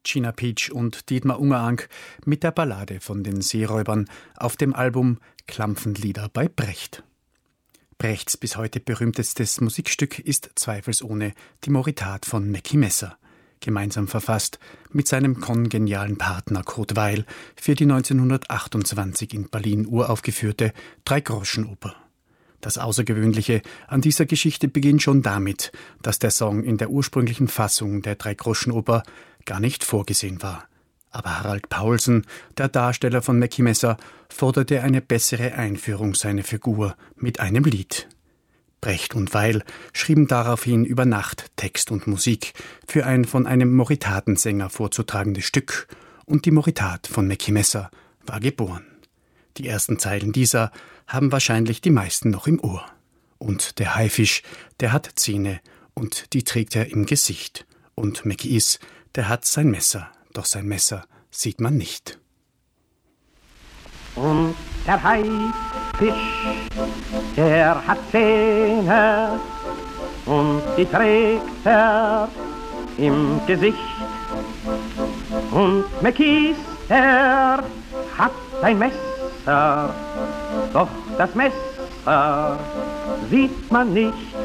Gina Pietsch und Dietmar Ungerank mit der Ballade von den Seeräubern auf dem Album Klampfenlieder bei Brecht. Brechts bis heute berühmtestes Musikstück ist zweifelsohne die Moritat von Mackie Messer, gemeinsam verfasst mit seinem kongenialen Partner Kurt Weill für die 1928 in Berlin uraufgeführte Dreigroschenoper. Das Außergewöhnliche an dieser Geschichte beginnt schon damit, dass der Song in der ursprünglichen Fassung der Dreigroschenoper gar nicht vorgesehen war. Aber Harald Paulsen, der Darsteller von Mackie Messer, forderte eine bessere Einführung seiner Figur mit einem Lied. Brecht und Weill schrieben daraufhin über Nacht Text und Musik für ein von einem Moritatensänger vorzutragendes Stück, und die Moritat von Mackie Messer war geboren. Die ersten Zeilen dieser haben wahrscheinlich die meisten noch im Ohr. Und der Haifisch, der hat Zähne, und die trägt er im Gesicht. Und Mackie der hat sein Messer, doch sein Messer sieht man nicht. Und der Haifisch, der hat Zähne, und die trägt er im Gesicht. Und Mackie, der hat ein Messer, doch das Messer sieht man nicht.